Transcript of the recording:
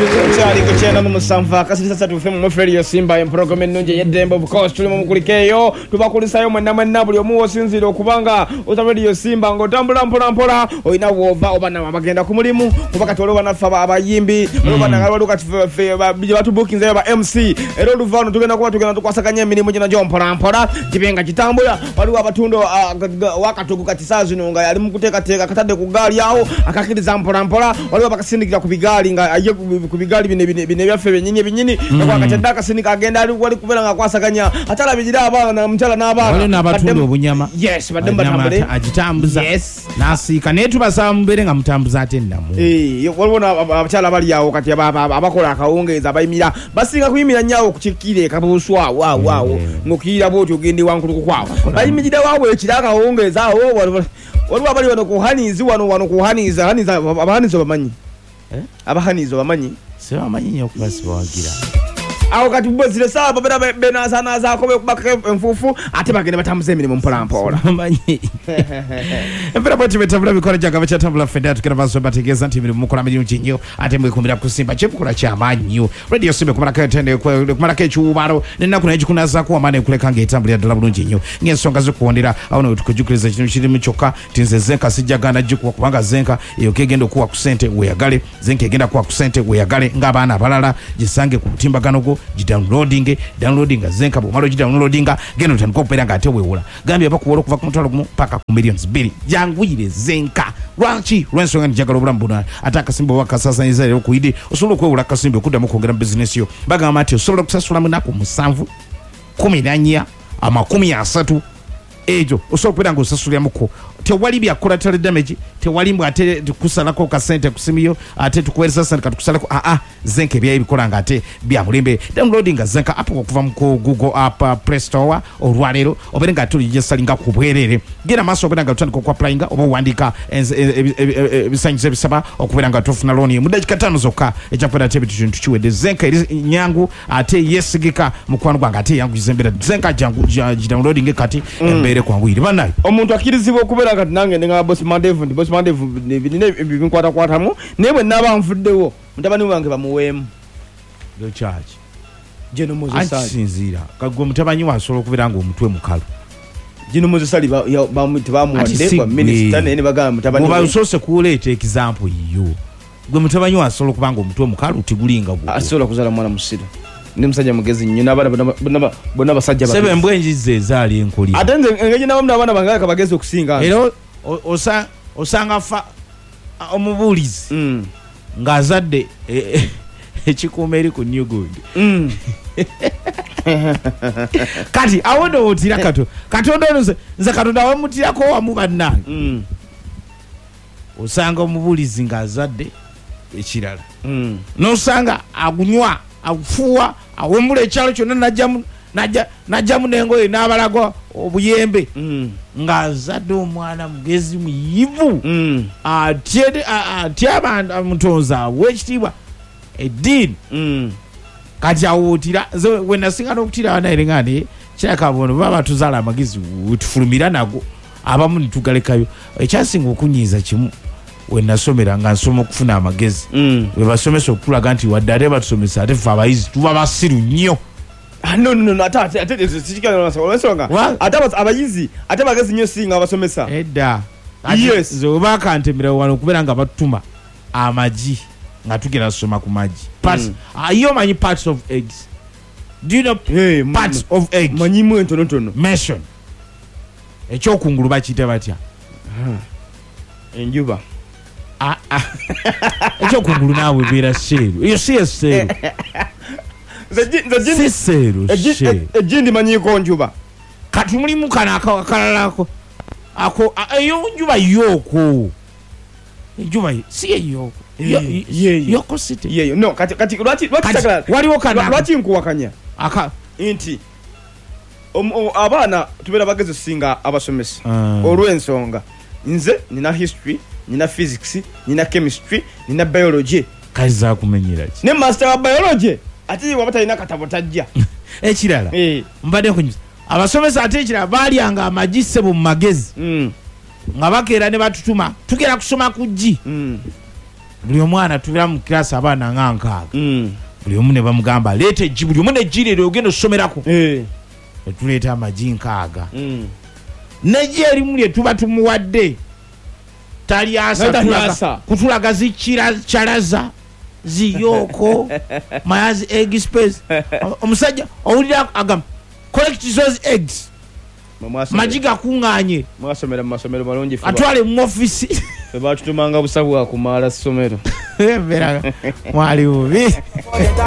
Charlie kuchena musamva kasi sasa tufemu muferi yo Simba emprogram ennungi yeddembo of course tuli mu kulikeyo tubakulisayo mwenna buli omu osinzira okubanga otabedi yo Simba ngotambula mpola oyina wova obana abagenda ku mulimu kubaka tolo banafa abayimbi obana ngaluka tife batu bookings ba MC ero luvano tugenda tukwasakanya emirimu gina jo mpola kibenga kitambula waliwo abatundo wakatugu katisazi nonga yali mukuteeka katadde ku gali yawo akakiriza mpola waliwo bakasindikira ku bigali nga aye ku bigali bine byaffe binyini kwa katadda kasindika agenda ali wali kubera nga kwasakanya atala bijira abana mchala n'abana wali n'abatundo obunyama yes bademba tambule agitambuza yes nasika netu basaba mubere nga mutambuza atendamu waliwo abachala bali yawo kati abakola akawungeza abayimira basinga kuyimira nyawo kukikire kabuswa wow ngokira boti ogende wankulu kwawo bayimira wawo ekiraka wongeza waliwo abali wano kuhanizi wano kuhaniza abahanizo bamanyi abahanizo bamanyi se bamanyi nyo kubasiba wagira awo kati bwezile saba bera bena sana zako bekubaka enfufu ate bagende batambuze emirimu mpola manyi empera bwati betambula bikora jagaba cyatambula feda tukira bazo bategeza nti emirimu mukora miliyoni kinyo ate mwikumbira kusimba chepukura cha manyu radio simbe kumara katende kumara kechubaro nina kuna ejikunaza ko amane kuleka ngetambulira dala bulungi nyo ngensonga zo kuondera awono tukujukiriza kino kiri michoka tinze zenka sijagana jikuwa kubanga zenka iyo kegendo kuwa kusente weyagale zenka egenda kuwa kusente weyagale ngabana abalala gisange ku timbagano go downloading zenka bomalo downloadinga geno tankopera ngate wewula gambye bakuwolo kuva ku mutalo gumu paka ku millions 2 jangwire zenka lwanchi lwensonga njagalo bulambuna ataka simbo wakasasa izale okuide osobola kwewula kasimbo kudda mu kongera business yo bagamba ati osobola kusasula munako musanvu 14 30 ejo osobola kwera ngo osasulya muko tewali bya collateral damage tewali mbu ate tukusalako ka sente kusimiyo ate tukuweresa sente katukusalako zenke bya ibikola ngate bya mulembe downloading zenka app okuva mu Google app Play Store olwalero oberenga tuli yesalinga kubwerere gera maso oberenga tutandika ku applyinga obo wandika bisanyize bisaba okuberenga tofuna loan mu dakika 5 zokka ekyapera tebi tuchintu chiwede zenka nyangu ate yesigika mu kwanu gwanga ate yangu zembera zenka jangu downloading kati embere kwangwiri banayo omuntu akirizibwa okubera kati nange nga boss Mandevu nine binkwatakwatamu nebwe nabamvuddewo mutabani wange bamuweemu do charge jeno Moses sinzira kagwo mutabanyi wasobola okubera nga omutwe mukalu jeno Moses ali bamuwadde kwa minister nene bagamba mutabani muba usose kuleeta example yo gwe mutabanyi wasobola okubanga omutwe mukalu tigulinga gwo asobola kuzala mwana musiru ndi musajja mugezi nnyo n'abana basajja sebe mbwenji ze zaali enkoli ate nze engeje n'abana bange kabagezi okusinga era osanga fa omubuulizi ng'azadde ekikuuma eri ku New Good kati awono otira katonda ono nze katonda wamutirako wamu bannange osanga omubuulizi ng'azadde ekirala n'osanga agunywa afuwa awemula ekyalo kyonna najjamu n'engoye n'abalago obuyembe ng'azadde omwana mugezi muyivu atye abantu mutonzi w'ekitiibwa eddiini kati awootira nze we nasinga n'okutira abanaire ngani kiraka bono baba batuzaala amagezi wetufulumira nago abamu nitugalekayo ekyasinga okunyiiza kimu wenasomera nga nsoma okufuna amagezi webasomesa okulaga nti wadde ate batusomesa ate fe abayizi tuba basiru nnyo no ate abayizi ate bagezi nnyo singa abasomesa edda yes zoba kantemera wano okubeera nga batuma amagi nga tugenda kusoma ku magi yo manyi parts of eggs do you know parts of eggs manyimu entonotono mention ekyokungulu bakiyita batya enjuba ekyokungulu naawe beera seeru eyo si eseeru si seeru ejindi manyiiko njuba kati mulimu kano akalalako eyo njuba yooko enjuba si eyooko yoko site yeyo no kati waliwo kana lwaki nkuwakanya nti abaana tubeera bagezi singa abasomesa olw'ensonga nze nina history nina physics nina chemistry nina biology kaza kumenyera ki ne master wa biology ati wabata ina katabo tajja ekirala mbade kunyusa abasomesa ate ekirala balyanga amagise mu magezi nga bakeera ne batutuma tugera kusoma kuji buli omwana tubira mu class abaana nga 6 buli omu ne bamugamba leeta eggi buli omu neggireero ogenda osomerako netuleeta amagi 6 neggi erimu lye tuba tumuwadde talyasa kutulaga zikyalaza ziyoko mayazi egg space omusajja owulira agamba collect those eggs magi gakuŋŋaanye mwasomera mu masomero malungi atwale mu ofisi batutumanga busabu akumala ssomero mwali bubi